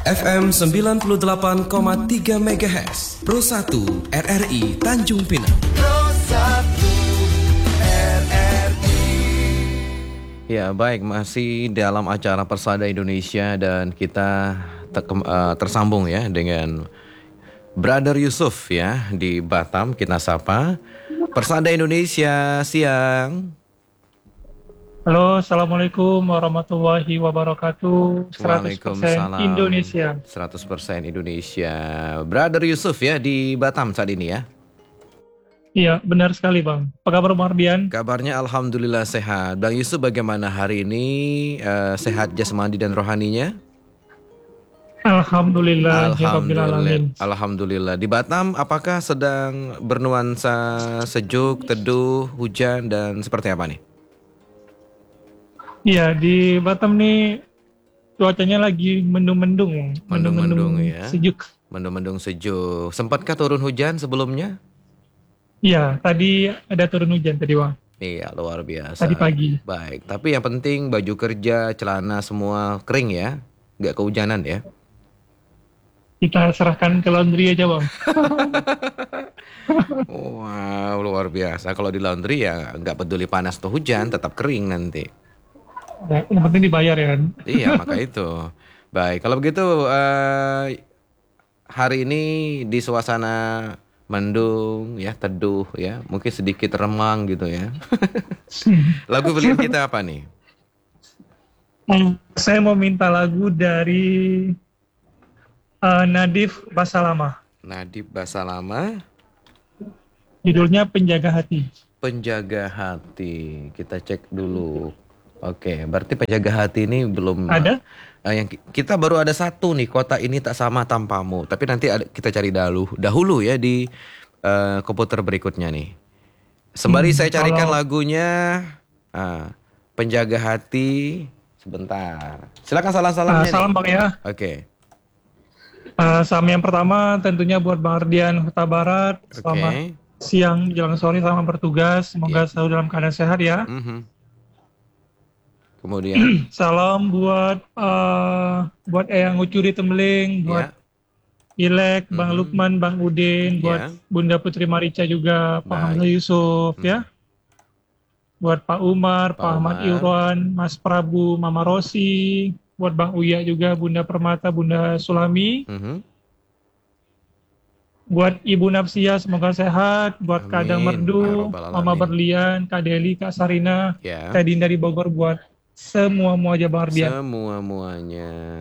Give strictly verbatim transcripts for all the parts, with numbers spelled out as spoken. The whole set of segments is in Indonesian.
F M sembilan puluh delapan koma tiga MHz Pro satu R R I Tanjung Pinang. Pro satu R R I. Ya, baik, masih dalam acara Persada Indonesia dan kita te- uh, tersambung ya dengan Brother Yusuf ya di Batam. Kita sapa Persada Indonesia siang. Halo, Assalamualaikum warahmatullahi wabarakatuh. seratus persen Indonesia. seratus persen Indonesia. Brother Yusuf ya di Batam saat ini ya. Iya, benar sekali Bang. Apa kabar Bang Ardian? Kabarnya alhamdulillah sehat. Bang Yusuf bagaimana hari ini? Uh, sehat jasmani dan rohaninya? Alhamdulillah. Alhamdulillah. Alhamdulillah. Di Batam apakah sedang bernuansa sejuk, teduh, hujan dan seperti apa nih? Iya, di Batam nih cuacanya lagi mendung-mendung. Mendung-mendung ya. Sejuk. Mendung-mendung sejuk. Sempatkah turun hujan sebelumnya? Iya, tadi ada turun hujan tadi Bang. Iya, luar biasa. Tadi pagi. Baik, tapi yang penting baju kerja, celana semua kering ya. Nggak kehujanan ya. Kita serahkan ke laundry aja Bang. Wow, luar biasa. Kalau di laundry ya nggak peduli panas atau hujan, tetap kering nanti. Ya, yang penting dibayar ya kan. Iya, maka itu. Baik, kalau begitu uh, hari ini di suasana mendung ya, teduh ya, mungkin sedikit remang gitu ya. Lagu pilihan kita apa nih? Saya mau minta lagu dari uh, Nadif Basalama. Nadif Basalama. Judulnya Penjaga Hati. Penjaga Hati. Kita cek dulu. Oke, berarti penjaga hati ini belum ada. Uh, yang kita baru ada satu nih, kota ini tak sama tanpamu. Tapi nanti ada, kita cari dahulu, dahulu ya di uh, komputer berikutnya nih. Sembari hmm, saya carikan kalau... lagunya, uh, penjaga hati. Sebentar. Silakan salam-salamnya. Uh, salam nih. Bang ya. Oke. Okay. Uh, salam yang pertama tentunya buat Bang Ardian Huta Barat. Selamat okay. siang, jelang sore, selamat bertugas. Semoga yeah. selalu dalam keadaan sehat ya. Mm-hmm. Kemudian salam buat uh, buat Eyang Ucuri Tembeling, buat yeah. Ilek, Bang mm-hmm. Lukman, Bang Udin, buat yeah. Bunda Putri Marica juga, Pak Hamzah Yusuf mm-hmm. ya. Buat Pak Umar, Pak, Pak Ahmad Irwan, Mas Prabu, Mama Rosi, buat Bang Uya juga, Bunda Permata, Bunda Sulami. Mm-hmm. Buat Ibu Nafsia semoga sehat, buat Kak Kadang Merdu, Mama Berlian, Kak Deli, Kak Sarina, yeah. Kak Dinda di Bogor, buat semua muaja Bang Ardian. Semua muanya.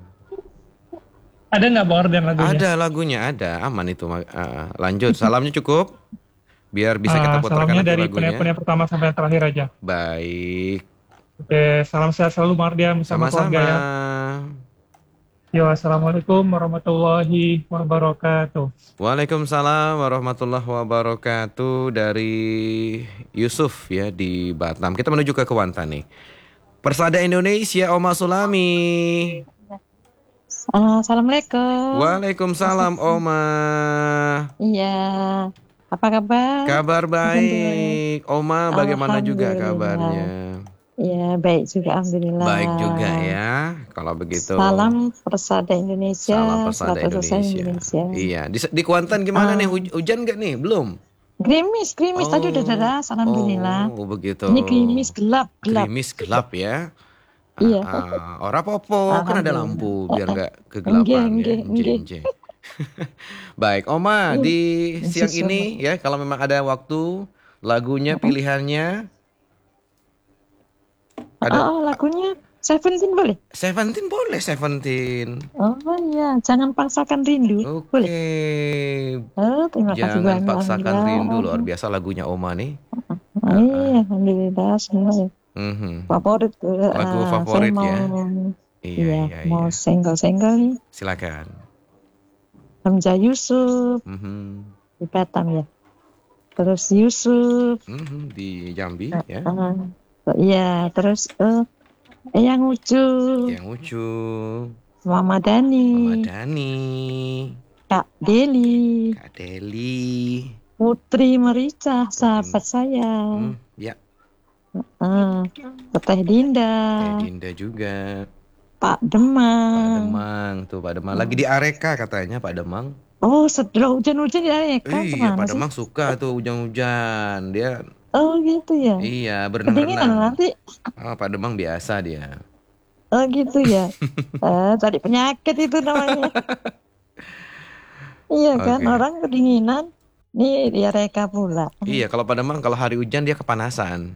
Ada nggak Bang Ardian lagunya? Ada lagunya, ada. Aman itu. Uh, lanjut. Salamnya cukup. Biar bisa kita putarkan uh, salamnya dari lagunya. penanya pertama sampai yang terakhir aja. Baik. Oke, salam sehat selalu Bang Ardian bersama sama-sama. Keluarga ya. Yo, assalamualaikum warahmatullahi wabarakatuh. Waalaikumsalam warahmatullahi wabarakatuh dari Yusuf ya di Batam. Kita menuju ke Kewantan nih. Persada Indonesia, Oma Sulami. Uh, Assalamualaikum. Waalaikumsalam, Oma. Iya. Apa kabar? Kabar baik. Oma, bagaimana juga kabarnya? Iya, baik juga, alhamdulillah. Baik juga ya. Kalau begitu. Salam Persada Indonesia. Salam Persada Indonesia. Indonesia. Iya. Di, di Kuantan gimana uh. nih? Hujan nggak nih? Belum. Gerimis, gerimis oh. tadi udah deras, alhamdulillah. Oh, begitu. Ini gerimis gelap, gelap. Gerimis gelap ya. Iya. Uh, ora popo, kan ada lampu biar nggak kegelapan ya. Enggak, baik, Oma hmm. di siang Susah. ini ya, kalau memang ada waktu, lagunya pilihannya. Ada. Oh, lagunya Seventeen boleh? Seventeen boleh, Seventeen. Oh iya, jangan paksakan rindu. Oke. Boleh. Oh, terima jangan kasih banyak. Jangan paksakan rindu, luar biasa lagunya Oma nih. Oh, iya, alhamdulillah semua. Mm-hmm. Favorit. Lagu uh, favorit mau, ya. Iya, iya, iya iya. Mau senggol-senggol nih. Silakan. Hamzah Yusuf. Mm-hmm. Di Batam ya. Terus Yusuf. Mm-hmm. Di Jambi uh, ya. Uh, iya, terus uh, Eyang Ucu. Eyang Ucu. Mama Dani. Mama Dani. Kak Deli. Kak Deli. Putri Marica, sahabat saya. Hmm, ya. Uh, Teh Dinda. Teh Dinda juga. Pak Pak Demang. Demang tuh, Pak Demang lagi di Areka katanya Pak Demang. Oh, setelah hujan-hujan ya kan Iya, kemana Pak sih? Demang suka tuh hujan-hujan. Dia Oh gitu ya. iya Kedinginan berenang-renang. nanti. Oh, Pak Demang biasa dia. Oh gitu ya. Eh, tadi penyakit itu namanya. Iya kan, Oke. orang kedinginan. Nih dia reka pula. Iya, kalau Pak Demang kalau hari hujan dia kepanasan.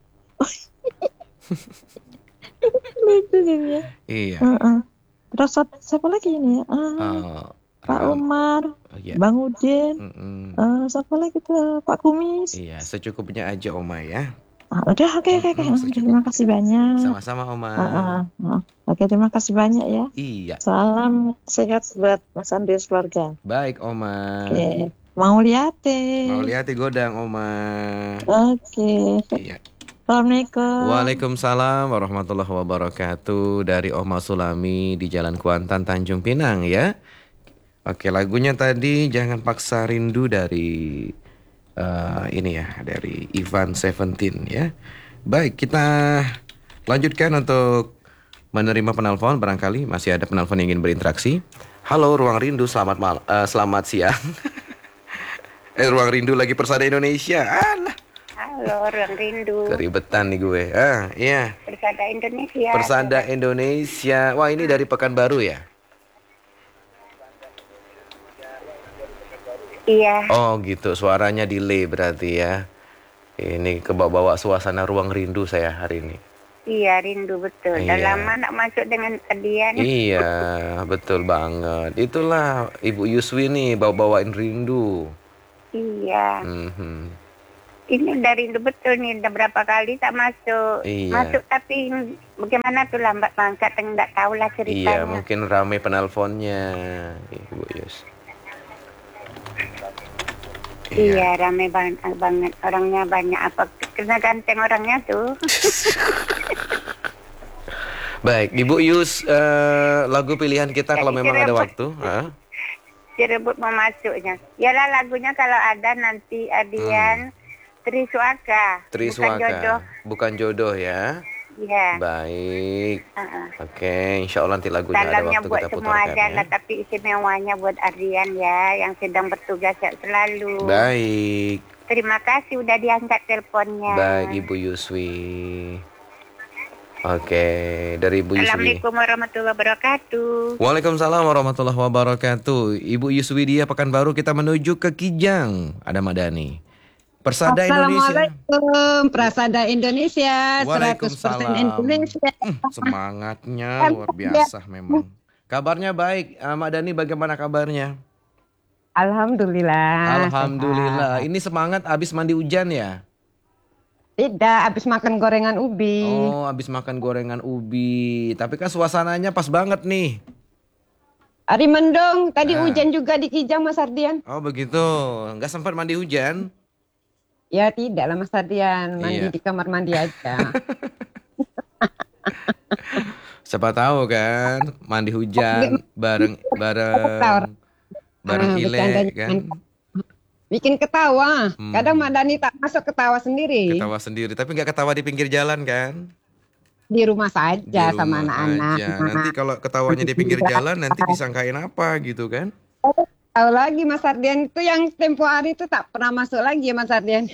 Lucu sih ya. Iya. Heeh. Terus siapa siapa lagi ini ya? Ah, Oh, Pak ram- Umar, oh, iya. Bang Udin, Mm-mm. eh, siapa lagi tuh? Pak Kumis. Iya, secukupnya aja Oma ya. Ah, udah oke oke oke. Mm-mm, secukupnya. Terima kasih banyak. Sama-sama Oma. Ah, ah, ah. Oke, terima kasih banyak ya. Iya, Salam sehat buat Mas Andreas keluarga. baik Oma. Oke. Mau lihat Mau lihat di godang Oma. Oke. Iya. Assalamualaikum. Waalaikumsalam warahmatullahi wabarakatuh dari Oma Sulami di Jalan Kuantan Tanjung Pinang ya. Oke, lagunya tadi Jangan Paksa Rindu dari eh, ini ya, dari Ivan Seventeen ya. Baik, kita lanjutkan untuk menerima penelpon. Barangkali masih ada penelpon yang ingin berinteraksi. Halo Ruang Rindu, selamat mal eh, selamat siang. eh Ruang Rindu lagi Persada Indonesia. Alah, Halo, Ruang Rindu. keribetan nih gue. Ah, iya. Persada Indonesia. Persada Indonesia. Wah, ini dari Pekanbaru ya? Iya, Oh, gitu. Suaranya delay berarti ya. Ini kebawa-bawa suasana Ruang Rindu saya hari ini. iya rindu betul. Udah Iya. lama nak masuk dengan kalian. Iya, betul banget. Itulah Ibu Yuswi nih bawa-bawain rindu. Iya. Mhm. Ini udah rindu betul nih. Udah berapa kali tak masuk. Iya. Masuk tapi bagaimana tuh lambat mangkat. Nggak tahu lah Iya, ceritanya. mungkin ramai penelponnya, Ibu Yus. Iya, ramai banget, banget. Orangnya banyak apa. Karena ganteng orangnya tuh. Baik, Ibu Yus, eh, lagu pilihan kita kalau Jadi memang ada direbut. waktu. Hah? Direbut mau masuknya. Yalah lagunya kalau ada nanti Adian. Triswaka. Bukan Triswaka, jodoh. bukan jodoh ya. Iya. Baik. Uh-uh. Oke, insya Allah nanti lagunya ada Salamnya waktu buat kita semua putarkan aja ya. lah, tapi istimewanya buat Adrian ya, yang sedang bertugas sehat selalu. Baik, Terima kasih udah diangkat teleponnya. baik Ibu Yuswi. Oke, dari Ibu Yuswi. Assalamualaikum warahmatullahi wabarakatuh. Waalaikumsalam warahmatullahi wabarakatuh. Ibu Yuswi dia Pekanbaru, kita menuju ke Kijang. Ada Madani. Persada Indonesia. Assalamualaikum, Prasada Indonesia, seratus persen Waalaikumsalam. Indonesia. Hmm, semangatnya luar biasa memang. Kabarnya baik, Ah, Madani bagaimana kabarnya? Alhamdulillah. Alhamdulillah. Ini semangat abis mandi hujan ya? sehat. Tidak, habis makan gorengan ubi. Oh, abis makan gorengan ubi. Tapi kan suasananya pas banget nih. Hari mendung, tadi Nah. hujan juga di Kijang Mas Ardian. Oh begitu, nggak sempat mandi hujan? Ya tidak lah Mas Ardian, mandi Iya. di kamar mandi aja. Siapa tahu kan, mandi hujan bareng bareng bareng Ah, Ile bercandanya kan, Bikin ketawa. Hmm. Kadang Mak Dani tak masuk ketawa sendiri. ketawa sendiri. Tapi nggak ketawa di pinggir jalan kan? Di rumah saja Di sama rumah anak-anak. aja. Nanti kalau ketawanya di pinggir jalan, nanti disangkain apa gitu kan? Tahu lagi Mas Ardian itu yang tempo hari itu tak pernah masuk lagi ya Mas Ardian.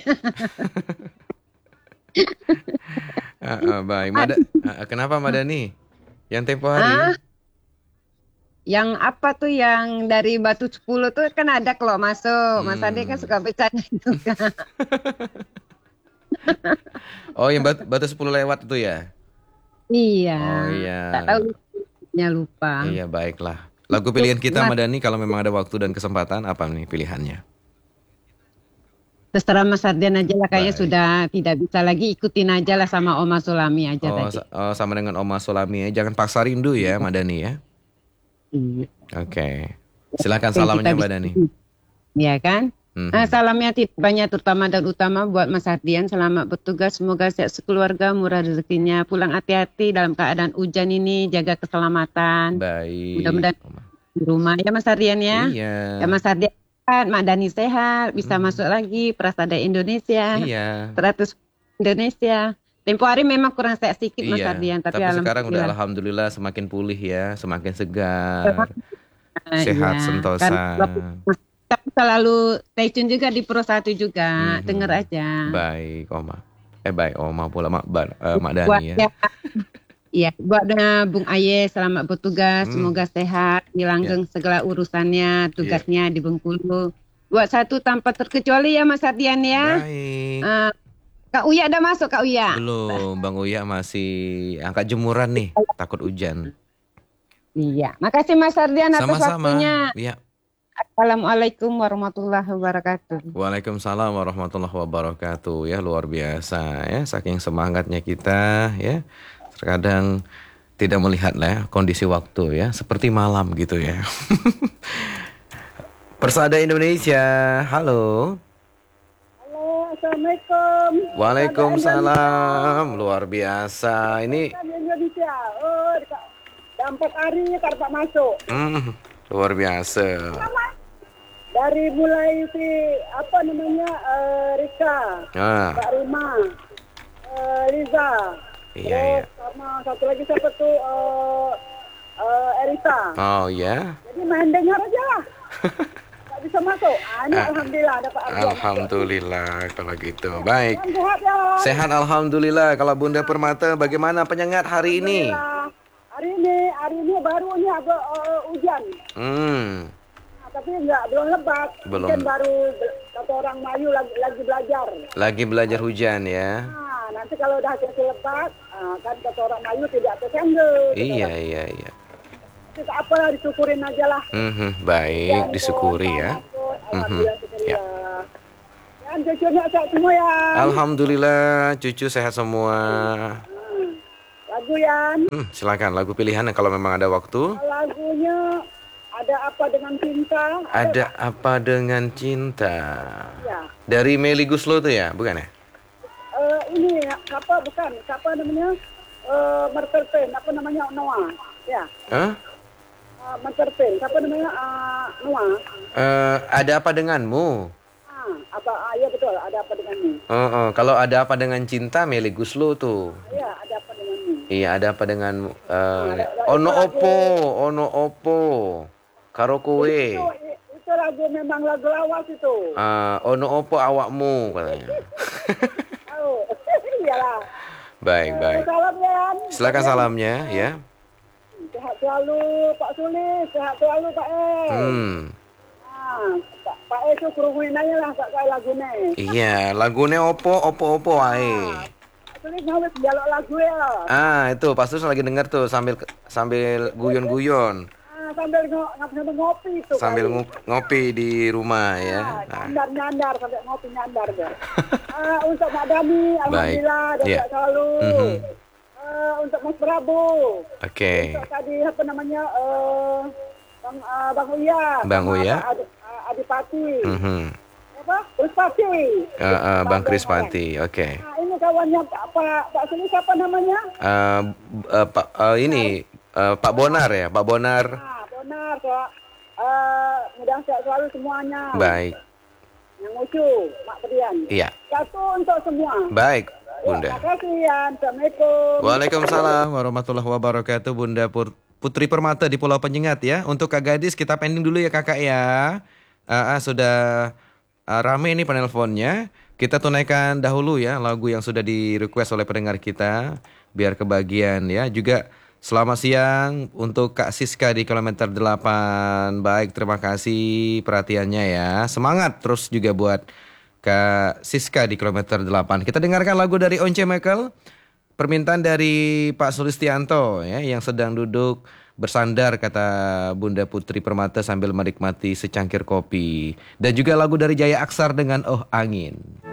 Ah, ah, baik, Mada, ah, kenapa Madani? Yang tempo hari? Ah, yang apa tuh yang dari Batu sepuluh tuh kan ada kalau masuk. Mas Hmm. Ardian kan suka bercanda juga. Oh, yang batu, batu sepuluh lewat itu ya? Iya. Oh iya. Tak tahu nya lupa. Iya, baiklah. Lagu pilihan kita Mas- Madani kalau memang ada waktu dan kesempatan apa nih pilihannya? Terserah Mas Ardian aja lah kayaknya Baik. sudah tidak bisa lagi, ikutin aja lah sama Oma Sulami aja Oh, tadi. sa- oh, sama dengan Oma Sulami ya. Jangan paksa rindu ya, Madani ya. Iya. Oke. Silakan Oke, salamnya, kita bisa- Madani. Iya kan? Mhm. Nah, salamnya tidak banyak terutama dan utama buat Mas Ardian. Selamat bertugas, semoga sehat sekeluarga, murah rezekinya. Pulang hati-hati dalam keadaan hujan ini, jaga keselamatan Baik. Mudah-mudahan Oma. di rumah ya Mas Ardian ya. Iya. Ya Mas Ardian sehat, Mak Dani sehat, bisa Hmm. masuk lagi Prasada Indonesia, Iya. seratus Indonesia. Tempo hari memang kurang sehat sedikit Mas Iya, Ardian, tapi, tapi sekarang udah alhamdulillah. alhamdulillah semakin pulih ya, semakin segar, Ah, sehat iya. sentosa. Kan tapi selalu stay tune juga di Pro satu juga, Mhm. denger aja. Baik, Oma. Eh baik, Oma pula Mak, Ban- eh, Mak Buat Dani ya. ya, iya, buat eh, Bung Aye selamat bertugas, Hmm. semoga sehat, dilanggeng segala urusannya, tugasnya di Bengkulu. Buat satu tanpa terkecuali ya Mas Ardian ya. Baik. Eh, Kak Uya udah masuk Kak Uya. Belum, Bang Uya masih angkat jemuran nih, takut hujan. Iya, makasih Mas Ardian atas Sama-sama. waktunya. Iya. Assalamualaikum warahmatullahi wabarakatuh. Waalaikumsalam warahmatullahi wabarakatuh. Ya luar biasa ya, saking semangatnya kita ya. Terkadang tidak melihat lah ya, kondisi waktu ya, seperti malam gitu ya. Persada Indonesia, halo. Halo, Assalamualaikum. Waalaikumsalam, luar biasa. Ini Persada Indonesia. Oh, dekat dah empat hari tak dapat masuk. hmm, luar biasa. Dari mulai si apa namanya uh, Rika, Ah, Kak Rima, uh, Liza, iya, iya. terus sama satu lagi siapa tuh uh, uh, Erika. Oh ya. Jadi main dengar aja lah. Tak bisa masuk. Ah, ini Ah, alhamdulillah dapat artian. Alhamdulillah kalau gitu. Baik. Yang sehat ya. Sehat alhamdulillah. Kalau Bunda Permata bagaimana penyengat hari ini? Alhamdulillah. Hari ini, hari ini baru ini agak uh, hujan. Hmm. Nah, tapi enggak belum lebat. Belum. Mungkin baru be- kata orang Melayu lagi, lagi belajar. Lagi belajar hujan ya. Nah, nanti kalau udah hasil lebat, ah, kan kata orang Melayu tidak tersenggol. Iya, iya, iya. Kita apalah disyukurin aja lah. Mhm, baik, disyukuri ya. Alhamdulillah, Mhm, syukurillah. Dan cucunya sehat semua ya. Alhamdulillah, cucu sehat semua. Lagu Yan. Hmm, silakan lagu pilihan kalau memang ada waktu. Lagunya ada apa dengan cinta? Ada apa dengan cinta? Ya. Dari Meli Guslo tuh ya, bukan ya? Eh, ini siapa bukan? Siapa namanya? Eh, Merterpen, apa namanya? Noah. Ya. Hah? Uh, Merterpen, siapa namanya? Uh, Noah. Eh, ada apa denganmu? Ah, apa? Ah, ya betul. Ada apa denganmu? Oh, oh, kalau ada apa dengan cinta Meli Guslo tuh. Ya, ada apa denganmu? Iya, ada apa dengan eh, ono opo, ono opo, karo kowe. Itu, itu lagu memang lagu lawas itu. Eh, ono opo awakmu katanya. Oh, iyalah. Baik, baik. Salam Yan. Silakan salamnya ya. Sehat selalu Pak Sulis, sehat selalu Pak E. Hmm. Ah, Pak, Pak E tu kurungin aja lah kat saya lagu ni. Iya, lagune opo, opo, opo wae. Pak Sulis ngawet dialog lagu ya. Ah, itu pas tuh lagi denger tuh sambil sambil guyon-guyon, Ah, sambil ngo- sambil ngopi tu. sambil kali. ngo- ngopi di rumah ya. Ah, Nah, nyandar-nyandar sampai ngopi nyandar dia. Ah, untuk Mak Dani, alhamdulillah dia Ya. sehat selalu. Mhm. Ah, untuk Mas Prabu. Oke. Untuk tadi apa namanya eh Bang ah, Bang Uya. Bang sama Uya. Adi, ah, Adipati. Mhm. Apa? Krispati. Eh, eh, Bang Krispati, oke. Nah, ini kawannya Pak Pak Pak Suli siapa namanya? Eh, eh, Pak eh, ini eh, Pak Bonar ya, Pak Bonar. Nah, benar kok. Eh, mudah sehat selalu semuanya. Baik. Yang lucu, Mak Pedian. Iya. Satu untuk semua. Baik, Ya, Bunda. terima kasih ya. Assalamualaikum. Waalaikumsalam warahmatullahi wabarakatuh. Bunda Pur- Putri Permata di Pulau Penyengat ya. Untuk Kak Gadis kita pending dulu ya Kakak ya. Ah, ah, sudah ah, rame nih penelponnya. Kita tunaikan dahulu ya lagu yang sudah di request oleh pendengar kita biar kebagian ya. Juga selamat siang untuk Kak Siska di kilometer delapan. Baik, terima kasih perhatiannya ya. Semangat terus juga buat Kak Siska di kilometer delapan. Kita dengarkan lagu dari Once Michael. Permintaan dari Pak Sulistianto ya, yang sedang duduk bersandar kata Bunda Putri Permata sambil menikmati secangkir kopi. Dan juga lagu dari Jaya Aksar dengan Oh Angin.